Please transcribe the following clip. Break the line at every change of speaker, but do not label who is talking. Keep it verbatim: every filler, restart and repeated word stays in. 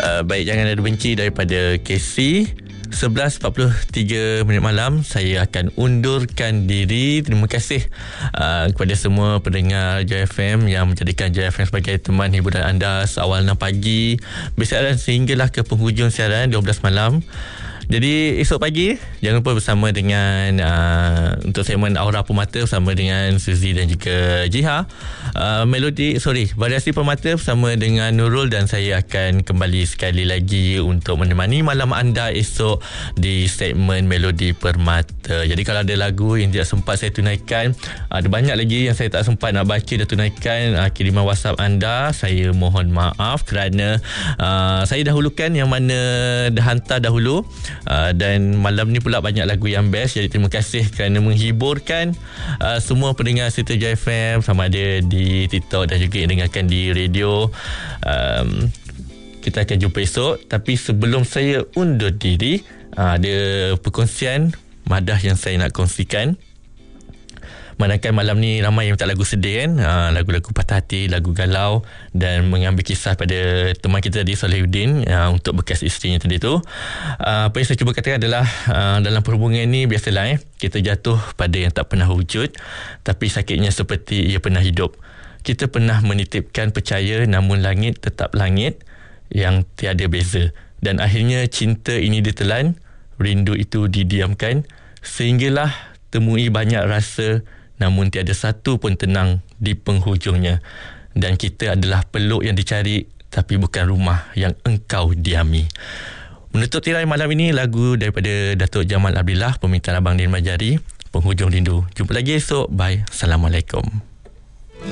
uh, Baik Jangan Ada Benci daripada K C. sebelas empat puluh tiga minit malam, saya akan undurkan diri. Terima kasih uh, kepada semua pendengar Joy F M yang menjadikan Joy F M sebagai teman hiburan anda seawal enam pagi bersiaran sehinggalah ke penghujung siaran dua belas malam. Jadi esok pagi jangan lupa bersama dengan uh, untuk segmen Aura Permata bersama dengan Suzy dan juga Jiha. uh, Melodi sorry Variasi Permata bersama dengan Nurul, dan saya akan kembali sekali lagi untuk menemani malam anda esok di segmen Melodi Permata. Jadi kalau ada lagu yang tidak sempat saya tunaikan, ada banyak lagi yang saya tak sempat nak baca dan tunaikan, uh, kiriman WhatsApp anda, saya mohon maaf kerana uh, saya dahulukan yang mana dah hantar dahulu. Uh, dan malam ni pula banyak lagu yang best. Jadi terima kasih kerana menghiburkan uh, semua pendengar Sita Joy F M, sama ada di TikTok dan juga yang dengarkan di radio. um, Kita akan jumpa esok. Tapi sebelum saya undur diri, uh, ada perkongsian madah yang saya nak kongsikan. Manakala malam ni ramai yang minta lagu sedih kan, uh, lagu-lagu patah hati, lagu galau, dan mengambil kisah pada teman kita tadi, Solihuddin, uh, untuk bekas isterinya tadi tu. uh, Apa yang saya cuba katakan adalah uh, dalam perhubungan ni biasalah eh, kita jatuh pada yang tak pernah wujud, tapi sakitnya seperti ia pernah hidup. Kita pernah menitipkan percaya, namun langit tetap langit yang tiada beza. Dan akhirnya cinta ini ditelan, rindu itu didiamkan, sehinggalah temui banyak rasa, namun tiada satu pun tenang di penghujungnya. Dan kita adalah peluk yang dicari, tapi bukan rumah yang engkau diami. Menutup tirai malam ini, lagu daripada Datuk Jamal Abdillah, permintaan Abang Din Majari, Penghujung Rindu. Jumpa lagi esok. Bye. Assalamualaikum.